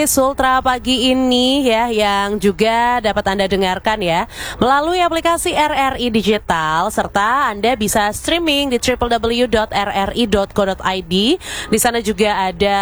Sultra pagi ini ya yang juga dapat Anda dengarkan ya melalui aplikasi RRI Digital, serta Anda bisa streaming di www.rri.co.id. Di sana juga ada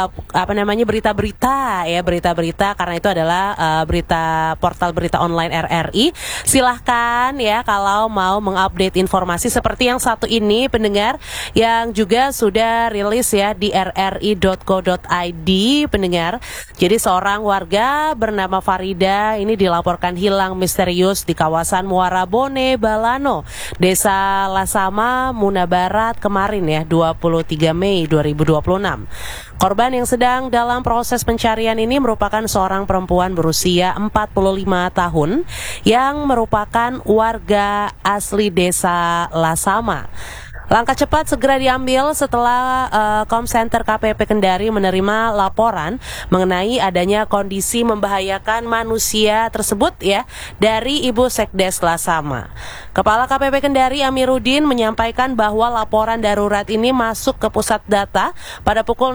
berita-berita ya, berita-berita, karena itu adalah berita portal berita online RRI. Silahkan ya kalau mau mengupdate informasi seperti yang satu ini pendengar, yang juga sudah rilis ya di rri.co.id pendengar. Jadi seorang warga bernama Farida ini dilaporkan hilang misterius di kawasan Muara Bone Balano, Desa Lasama, Muna Barat kemarin ya, 23 Mei 2026. Korban yang sedang dalam proses pencarian ini merupakan seorang perempuan berusia 45 tahun yang merupakan warga asli Desa Lasama. Langkah cepat segera diambil setelah Call Center KPP Kendari menerima laporan mengenai adanya kondisi membahayakan manusia tersebut ya dari Ibu Sekdes Lasama. Kepala KPP Kendari Amiruddin menyampaikan bahwa laporan darurat ini masuk ke pusat data pada pukul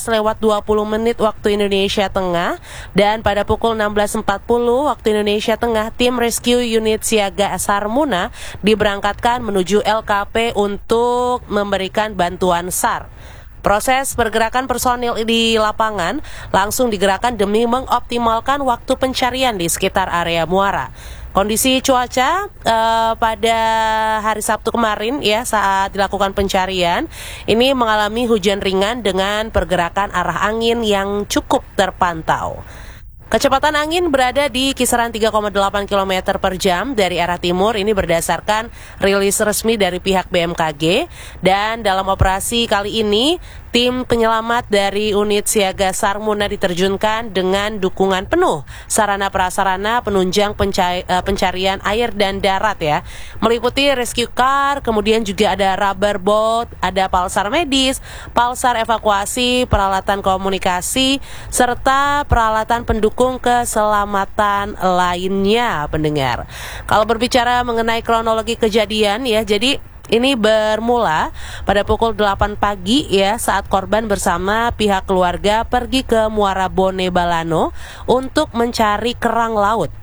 16:20 waktu Indonesia Tengah, dan pada pukul 16:40 waktu Indonesia Tengah tim Rescue Unit Siaga Sarmuna diberangkatkan menuju LKP untuk memberikan bantuan SAR. Proses pergerakan personil di lapangan langsung digerakkan demi mengoptimalkan waktu pencarian di sekitar area muara. Kondisi cuaca pada hari Sabtu kemarin ya, saat dilakukan pencarian ini mengalami hujan ringan dengan pergerakan arah angin yang cukup terpantau. Kecepatan angin berada di kisaran 3,8 km per jam dari arah timur, ini berdasarkan rilis resmi dari pihak BMKG. Dan dalam operasi kali ini, tim penyelamat dari unit siaga Sarmuna diterjunkan dengan dukungan penuh sarana prasarana penunjang pencarian air dan darat ya, meliputi rescue car, kemudian juga ada rubber boat, ada palsar medis, palsar evakuasi, peralatan komunikasi, serta peralatan pendukung keselamatan lainnya pendengar. Kalau berbicara mengenai kronologi kejadian ya, jadi ini bermula pada pukul 8 pagi ya, saat korban bersama pihak keluarga pergi ke Muara Bone Balano untuk mencari kerang laut.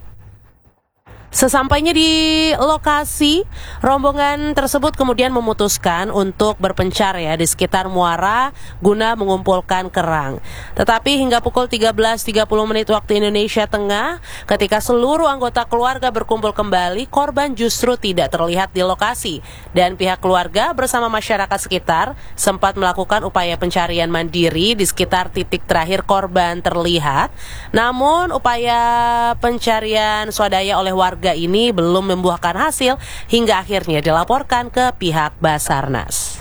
Sesampainya di lokasi, rombongan tersebut kemudian memutuskan untuk berpencar ya di sekitar muara guna mengumpulkan kerang. Tetapi hingga pukul 13.30 waktu Indonesia Tengah, ketika seluruh anggota keluarga berkumpul kembali, korban justru tidak terlihat di lokasi. Dan pihak keluarga bersama masyarakat sekitar sempat melakukan upaya pencarian mandiri di sekitar titik terakhir korban terlihat. Namun upaya pencarian swadaya oleh warga ini belum membuahkan hasil hingga akhirnya dilaporkan ke pihak Basarnas.